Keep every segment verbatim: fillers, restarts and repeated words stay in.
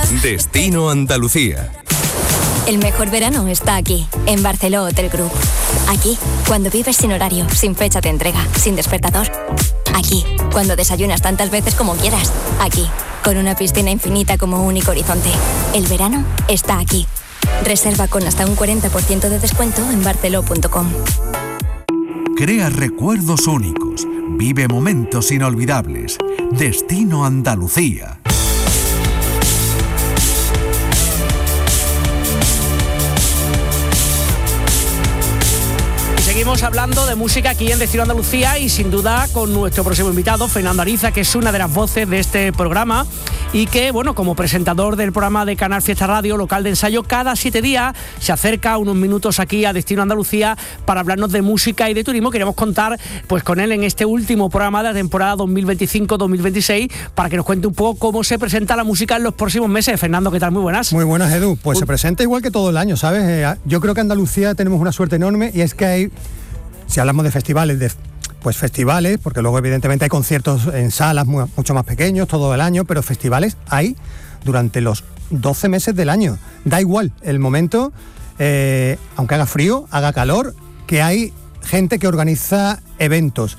Destino Andalucía. El mejor verano está aquí, en Barceló Hotel Group. Aquí, cuando vives sin horario, sin fecha de entrega, sin despertador. Aquí, cuando desayunas tantas veces como quieras. Aquí, con una piscina infinita como único horizonte. El verano está aquí. Reserva con hasta un cuarenta por ciento de descuento en barceló punto com. Crea recuerdos únicos. Vive momentos inolvidables. Destino Andalucía. Seguimos hablando de música aquí en Destino Andalucía y sin duda con nuestro próximo invitado, Fernando Ariza, que es una de las voces de este programa y que, bueno, como presentador del programa de Canal Fiesta Radio, local de ensayo, cada siete días se acerca unos minutos aquí a Destino Andalucía para hablarnos de música y de turismo. Queremos contar pues con él en este último programa de la temporada dos mil veinticinco dos mil veintiséis para que nos cuente un poco cómo se presenta la música en los próximos meses. Fernando, ¿qué tal? Muy buenas. Muy buenas, Edu. Pues Uy. se presenta igual que todo el año, ¿sabes? Eh, yo creo que en Andalucía tenemos una suerte enorme y es que hay, si hablamos de festivales, de pues festivales, porque luego evidentemente hay conciertos en salas muy, mucho más pequeños todo el año, pero festivales hay durante los doce meses del año. Da igual el momento, eh, aunque haga frío, haga calor, que hay gente que organiza eventos.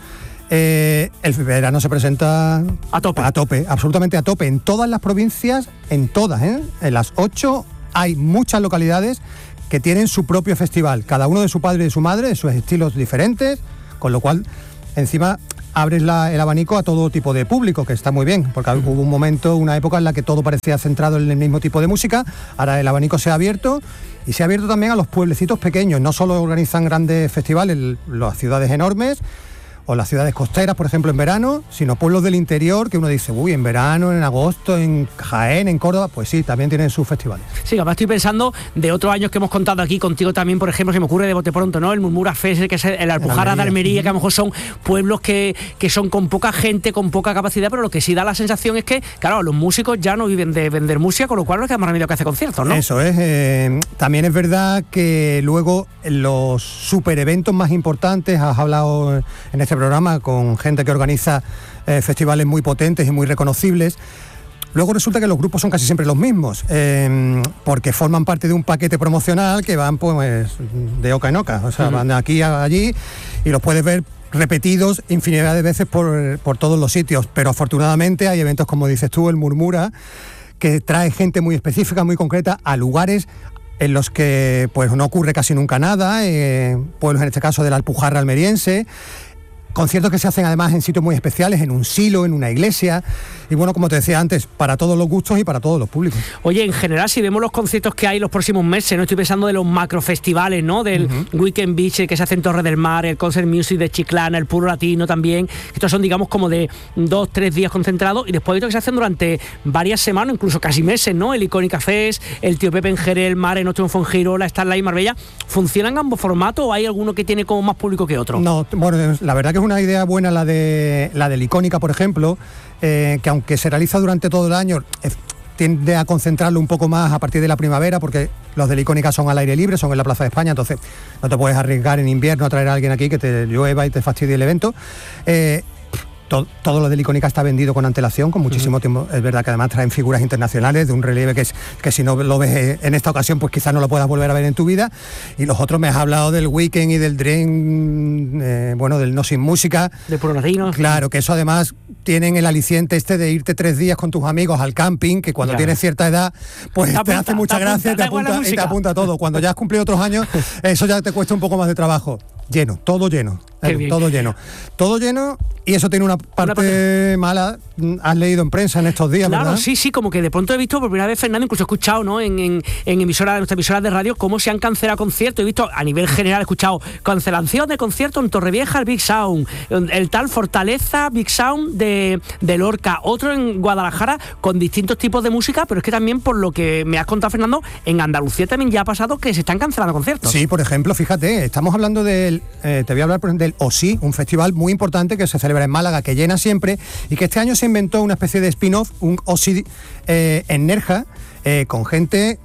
Eh, el verano se presenta a tope. a tope, absolutamente a tope, en todas las provincias, en todas, ¿eh? En las ocho hay muchas localidades que tienen su propio festival, cada uno de su padre y de su madre, de sus estilos diferentes, con lo cual encima abres la, el abanico a todo tipo de público, que está muy bien, porque hubo un momento, una época en la que todo parecía centrado en el mismo tipo de música. Ahora el abanico se ha abierto y se ha abierto también a los pueblecitos pequeños. No solo organizan grandes festivales las ciudades enormes o las ciudades costeras, por ejemplo, en verano, sino pueblos del interior que uno dice, uy, en verano, en agosto, en Jaén, en Córdoba, pues sí, también tienen sus festivales. Sí, además estoy pensando de otros años que hemos contado aquí contigo también, por ejemplo, se me ocurre de bote pronto, ¿no? El Murmura Fest, que es el Alpujarra de Almería, que a lo mejor son pueblos que, que son con poca gente, con poca capacidad, pero lo que sí da la sensación es que, claro, los músicos ya no viven de vender música, con lo cual no queda más remedio que hacer conciertos, ¿no? Eso es. Eh, también es verdad que luego los super eventos más importantes, has hablado en este programa con gente que organiza eh, festivales muy potentes y muy reconocibles. Luego resulta que los grupos son casi siempre los mismos, eh, porque forman parte de un paquete promocional que van pues de oca en oca, o sea, uh-huh. van de aquí a allí y los puedes ver repetidos infinidad de veces por, por todos los sitios, pero afortunadamente hay eventos, como dices tú, el Murmura, que trae gente muy específica, muy concreta, a lugares en los que pues no ocurre casi nunca nada, eh, pueblos en este caso de la Alpujarra almeriense, conciertos que se hacen además en sitios muy especiales, en un silo, en una iglesia, y bueno, como te decía antes, para todos los gustos y para todos los públicos. Oye, en general, si vemos los conciertos que hay los próximos meses, no estoy pensando de los macrofestivales, ¿no? Del uh-huh. Weekend Beach que se hace en Torre del Mar, el Concert Music de Chiclana, el Puro Latino también, estos son digamos como de dos, tres días concentrados, y después hay otros que se hacen durante varias semanas, incluso casi meses, ¿no? El Icónica Fest, el Tío Pepe en Jerez, el Mar en Ocho en Fongirola, Starlight Marbella. ¿Funcionan ambos formatos o hay alguno que tiene como más público que otro? No, bueno, la verdad que es una idea buena la de la del Icónica, por ejemplo, eh, que aunque se realiza durante todo el año, eh, tiende a concentrarlo un poco más a partir de la primavera, porque los del Icónica son al aire libre, son en la Plaza de España, entonces no te puedes arriesgar en invierno a traer a alguien aquí que te llueva y te fastidie el evento. Eh, Todo, todo lo del Icónica está vendido con antelación, con muchísimo uh-huh. tiempo. Es verdad que además traen figuras internacionales de un relieve que, es, que si no lo ves en esta ocasión, pues quizás no lo puedas volver a ver en tu vida. Y los otros, me has hablado del Weekend y del Dream, eh, bueno, del No Sin Música. De Puro Latino. Claro, que eso además tienen el aliciente este de irte tres días con tus amigos al camping, que cuando ya. tienes cierta edad, pues te, apunta, te hace mucha te gracia apunta, y, te apunta, y te apunta todo. Cuando ya has cumplido otros años, eso ya te cuesta un poco más de trabajo. Lleno, todo lleno, eh, todo lleno, todo lleno, y eso tiene una parte, una parte mala. Has leído en prensa en estos días, claro, ¿verdad? sí, sí, como que de pronto he visto por primera vez, Fernando, incluso he escuchado, ¿no? En, en, en emisoras, en nuestras emisoras de radio, cómo se han cancelado conciertos. He visto a nivel general, he escuchado cancelación de conciertos en Torrevieja, el Big Sound, el tal Fortaleza, Big Sound de, de Lorca, otro en Guadalajara, con distintos tipos de música, pero es que también, por lo que me has contado, Fernando, en Andalucía también ya ha pasado que se están cancelando conciertos. Sí, por ejemplo, fíjate, estamos hablando del, eh, te voy a hablar del O S I, un festival muy importante que se celebra en Málaga, que llena siempre, y que este año se inventó una especie de spin-off, un O S I eh, en Nerja, eh, con gente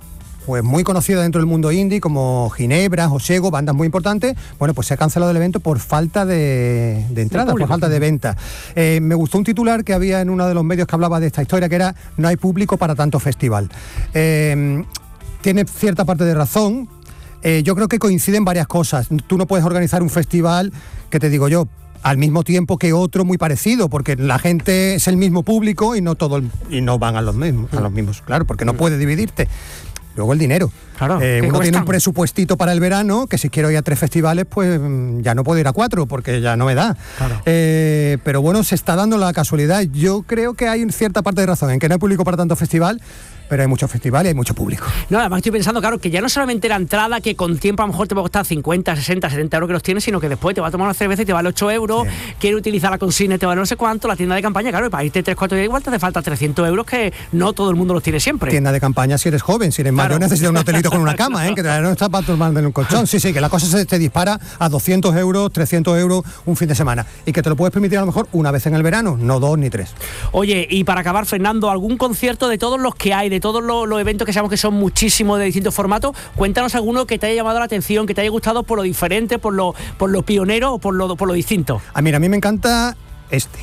pues muy conocidas dentro del mundo indie, como Ginebra, Josego, bandas muy importantes, bueno, pues se ha cancelado el evento por falta de, de entradas, por falta de venta. Eh, me gustó un titular que había en uno de los medios que hablaba de esta historia, que era "No hay público para tanto festival". Eh, tiene cierta parte de razón. Eh, yo creo que coinciden varias cosas. Tú no puedes organizar un festival, que te digo yo, al mismo tiempo que otro muy parecido, porque la gente es el mismo público y no todo el, y no van a los mismos, a los mismos, claro, porque no puedes dividirte. Luego el dinero. Claro, eh, uno cuestan? tiene un presupuestito para el verano, que si quiero ir a tres festivales, pues ya no puedo ir a cuatro, porque ya no me da. Claro. Eh, pero bueno, se está dando la casualidad. Yo creo que hay cierta parte de razón en que no hay público para tanto festival, pero hay muchos festivales y hay mucho público. No, además estoy pensando, claro, que ya no solamente la entrada, que con tiempo a lo mejor te va a costar cincuenta, sesenta, setenta euros que los tienes, sino que después te va a tomar una cerveza y te vale ocho euros, sí. Quiere utilizar la consigna y te vale no sé cuánto, la tienda de campaña, claro, y para irte tres, cuatro días igual te hace falta trescientos euros, que no todo el mundo los tiene siempre. Tienda de campaña si eres joven, si eres claro. mayor necesitas un hotelito con una cama, ¿eh? Que te darán unos zapatos más en un colchón. Sí, sí, que la cosa se te dispara a doscientos euros, trescientos euros un fin de semana, y que te lo puedes permitir a lo mejor una vez en el verano, no dos ni tres. Oye, y para acabar, Fernando, algún concierto de todos los que hay, de todos los, los eventos que sabemos que son muchísimos de distintos formatos, cuéntanos alguno que te haya llamado la atención, que te haya gustado por lo diferente, por lo, por lo pionero o por lo, por lo distinto. A mí, a mí me encanta este.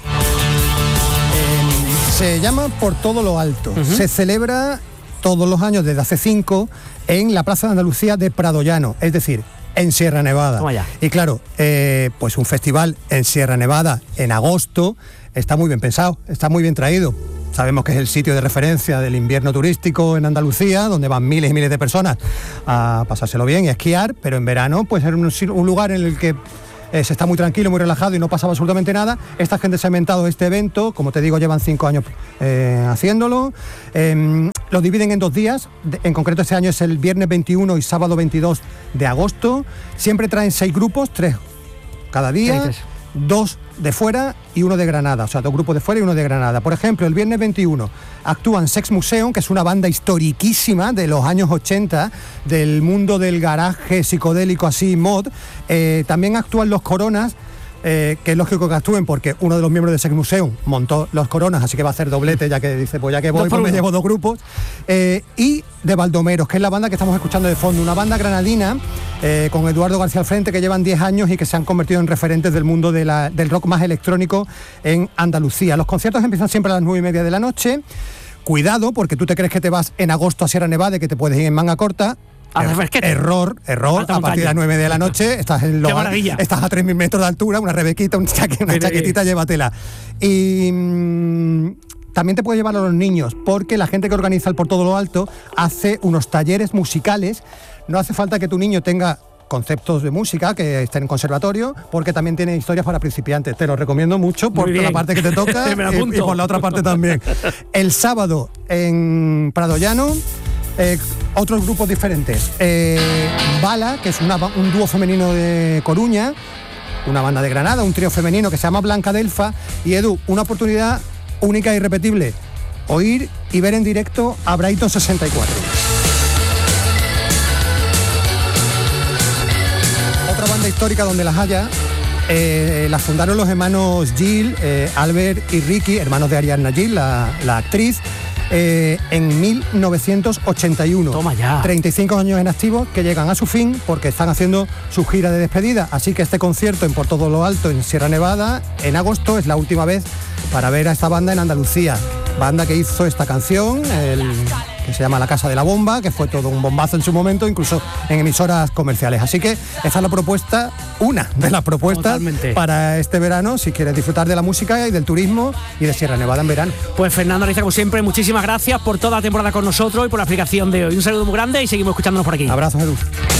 Eh, se llama Por Todo Lo Alto. Uh-huh. Se celebra todos los años desde hace cinco en la Plaza de Andalucía de Pradollano, es decir, en Sierra Nevada. Y claro, eh, pues un festival en Sierra Nevada en agosto está muy bien pensado, está muy bien traído. Sabemos que es el sitio de referencia del invierno turístico en Andalucía, donde van miles y miles de personas a pasárselo bien y a esquiar, pero en verano pues es un, un lugar en el que eh, se está muy tranquilo, muy relajado y no pasaba absolutamente nada. Esta gente se ha inventado este evento, como te digo, llevan cinco años eh, haciéndolo. Eh, lo dividen en dos días, en concreto este año es el viernes veintiuno y sábado veintidós de agosto. Siempre traen seis grupos, tres cada día. Dos de fuera y uno de Granada, o sea, dos grupos de fuera y uno de Granada. Por ejemplo, el viernes veintiuno actúan Sex Museum, que es una banda historiquísima de los años ochenta, del mundo del garaje psicodélico así, mod. Eh, también actúan Los Coronas, eh, que es lógico que actúen porque uno de los miembros de Sex Museum montó Los Coronas, así que va a hacer doblete, ya que dice, pues ya que voy, pues me llevo dos grupos. Eh, y de Baldomeros, que es la banda que estamos escuchando de fondo, una banda granadina, Eh, con Eduardo García al frente, que llevan diez años y que se han convertido en referentes del mundo de la, del rock más electrónico en Andalucía. Los conciertos empiezan siempre a las nueve y media de la noche. Cuidado, porque tú te crees que te vas en agosto a Sierra Nevada y que te puedes ir en manga corta. Er, error, error, a partir de las nueve de la noche estás en lo, estás a tres mil metros de altura, una rebequita, un chaque, una chaquetita, llévatela. Y mmm, también te puede llevar a los niños, porque la gente que organiza el Por Todo Lo Alto hace unos talleres musicales. No hace falta que tu niño tenga conceptos de música, que esté en conservatorio, porque también tiene historias para principiantes. Te lo recomiendo mucho por la parte que te toca y, y por la otra parte también. El sábado en Pradollano, eh, otros grupos diferentes. Eh, Bala, que es una, un dúo femenino de Coruña, una banda de Granada, un trío femenino que se llama Blanca Delfa. Y Edu, una oportunidad única e irrepetible, oír y ver en directo a Brighton sesenta y cuatro. Otra banda histórica donde las haya, eh, la fundaron los hermanos Gil, eh, Albert y Ricky, hermanos de Ariadna Gil, la, la actriz, eh, en mil novecientos ochenta y uno. Toma ya. treinta y cinco años en activo que llegan a su fin porque están haciendo su gira de despedida. Así que este concierto en Por Todo Lo Alto, en Sierra Nevada, en agosto, es la última vez para ver a esta banda en Andalucía. Banda que hizo esta canción, el, que se llama La Casa de la Bomba, que fue todo un bombazo en su momento, incluso en emisoras comerciales. Así que esa es la propuesta, una de las propuestas Totalmente. Para este verano, si quieres disfrutar de la música y del turismo y de Sierra Nevada en verano. Pues Fernando Ariza, como siempre, muchísimas gracias por toda la temporada con nosotros y por la explicación de hoy. Un saludo muy grande y seguimos escuchándonos por aquí. Abrazos, Edu.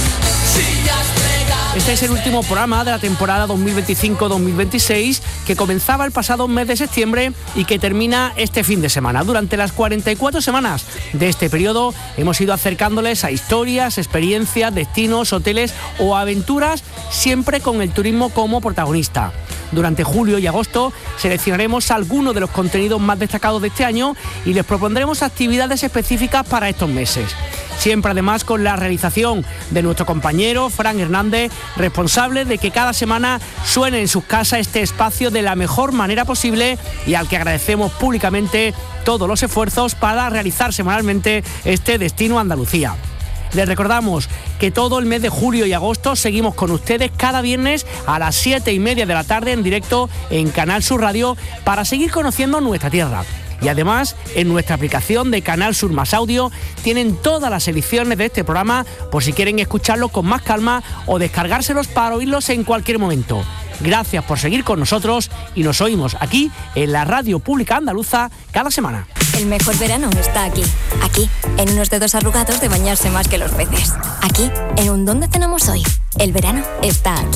Este es el último programa de la temporada dos mil veinticinco dos mil veintiséis, que comenzaba el pasado mes de septiembre y que termina este fin de semana. Durante las cuarenta y cuatro semanas de este periodo hemos ido acercándoles a historias, experiencias, destinos, hoteles o aventuras, siempre con el turismo como protagonista. Durante julio y agosto seleccionaremos algunos de los contenidos más destacados de este año y les propondremos actividades específicas para estos meses. Siempre además con la realización de nuestro compañero Fran Hernández, responsable de que cada semana suene en sus casas este espacio de la mejor manera posible y al que agradecemos públicamente todos los esfuerzos para realizar semanalmente este Destino Andalucía. Les recordamos que todo el mes de julio y agosto seguimos con ustedes cada viernes a las siete y media de la tarde en directo en Canal Sur Radio para seguir conociendo nuestra tierra. Y además, en nuestra aplicación de Canal Sur Más Audio tienen todas las ediciones de este programa por si quieren escucharlos con más calma o descargárselos para oírlos en cualquier momento. Gracias por seguir con nosotros y nos oímos aquí en la Radio Pública Andaluza cada semana. El mejor verano está aquí. Aquí, en unos dedos arrugados de bañarse más que los peces. Aquí, en un ¿dónde cenamos hoy? El verano está aquí.